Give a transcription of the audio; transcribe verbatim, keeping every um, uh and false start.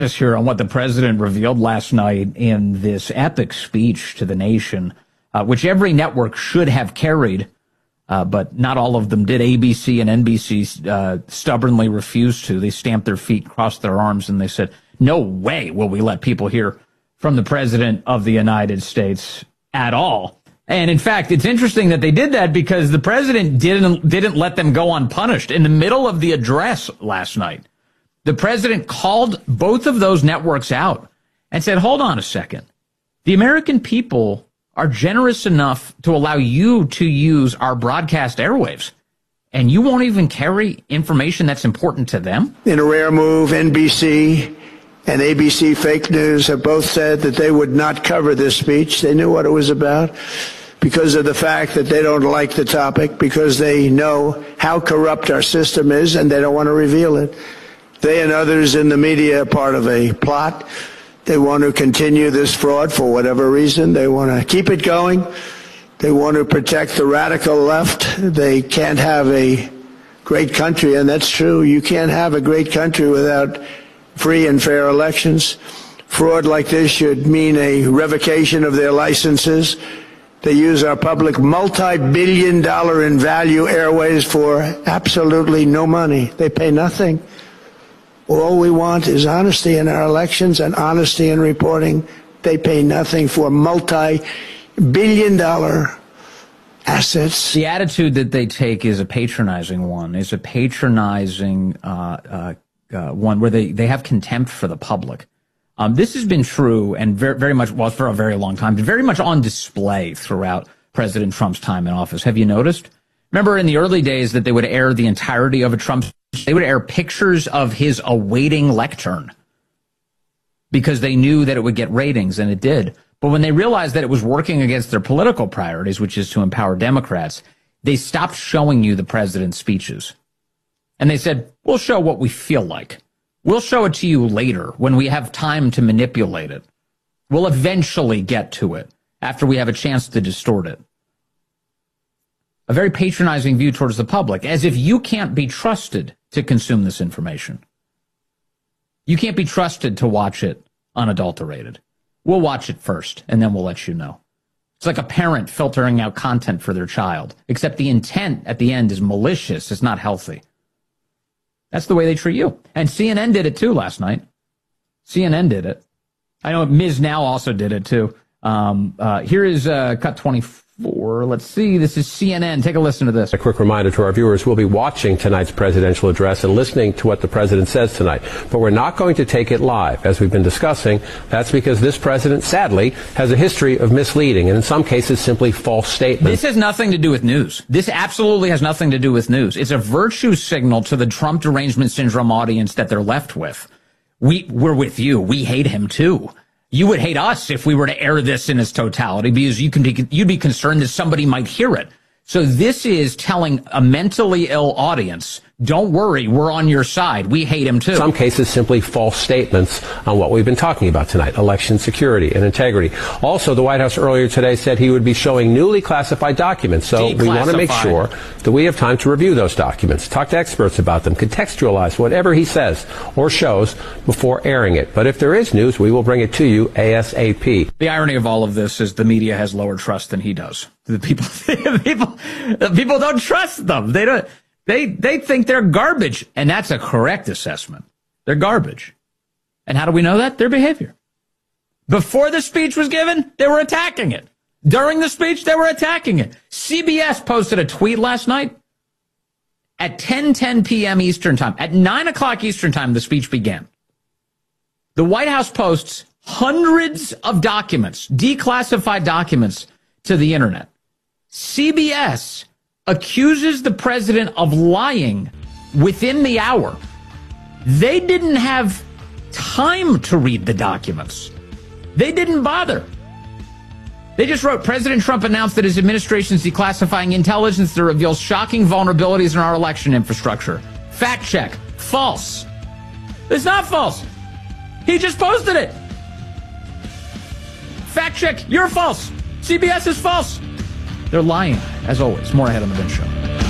here on what the president revealed last night in this epic speech to the nation, uh, which every network should have carried, uh, but not all of them did. A B C and N B C uh, stubbornly refused to. They stamped their feet, crossed their arms, and they said, no way will we let people hear from the president of the United States at all. And in fact, it's interesting that they did that because the president didn't didn't let them go unpunished. In the middle of the address last night, the president called both of those networks out and said, hold on a second. The American people are generous enough to allow you to use our broadcast airwaves, and you won't even carry information that's important to them? In a rare move, N B C and A B C Fake News have both said that they would not cover this speech. They knew what it was about because of the fact that they don't like the topic, because they know how corrupt our system is, and they don't want to reveal it. They and others in the media are part of a plot. They want to continue this fraud for whatever reason. They want to keep it going. They want to protect the radical left. They can't have a great country, and that's true. You can't have a great country without free and fair elections. Fraud like this should mean a revocation of their licenses. They use our public multi-billion dollar in value airways for absolutely no money. They pay nothing. All we want is honesty in our elections and honesty in reporting. They pay nothing for multi-billion dollar assets. The attitude that they take is a patronizing one, is a patronizing uh, uh, uh, one where they, they have contempt for the public. Um, this has been true and very, very much, well, for a very long time, but very much on display throughout President Trump's time in office. Have you noticed? Remember in the early days that they would air the entirety of a Trump, they would air pictures of his awaiting lectern because they knew that it would get ratings, and it did. But when they realized that it was working against their political priorities, which is to empower Democrats, they stopped showing you the president's speeches. And they said, we'll show what we feel like. We'll show it to you later when we have time to manipulate it. We'll eventually get to it after we have a chance to distort it. A very patronizing view towards the public, as if you can't be trusted to consume this information. You can't be trusted to watch it unadulterated. We'll watch it first, and then we'll let you know. It's like a parent filtering out content for their child, except the intent at the end is malicious. It's not healthy. That's the way they treat you. And C N N did it too last night. C N N did it. I know Miz Now also did it too. Um, uh, here is uh, cut twenty-four. Let's see. This is C N N. Take a listen to this. A quick reminder to our viewers, we'll be watching tonight's presidential address and listening to what the president says tonight. But we're not going to take it live, as we've been discussing. That's because this president, sadly, has a history of misleading and in some cases simply false statements. This has nothing to do with news. This absolutely has nothing to do with news. It's a virtue signal to the Trump derangement syndrome audience that they're left with. We, we're with you. We hate him too. You would hate us if we were to air this in its totality because you can be, you'd be concerned that somebody might hear it. So this is telling a mentally ill audience, don't worry, we're on your side. We hate him too. In some cases, simply false statements on what we've been talking about tonight, election security and integrity. Also, the White House earlier today said he would be showing newly classified documents. So we want to make sure that we have time to review those documents, talk to experts about them, contextualize whatever he says or shows before airing it. But if there is news, we will bring it to you ASAP. The irony of all of this is the media has lower trust than he does. The people, the people, the people don't trust them. They don't. They they think they're garbage, and that's a correct assessment. They're garbage. And how do we know that? Their behavior. Before the speech was given, they were attacking it. During the speech, they were attacking it. C B S posted a tweet last night at ten ten p.m. Eastern Time. At nine o'clock Eastern Time, the speech began. The White House posts hundreds of documents, declassified documents, to the internet. C B S accuses the president of lying within the hour. They didn't have time to read the documents. They didn't bother. They just wrote, President Trump announced that his administration is declassifying intelligence that reveals shocking vulnerabilities in our election infrastructure. Fact check. False. It's not false. He just posted it. Fact check. You're false. C B S is false. They're lying, as always. More ahead on the Ben Show.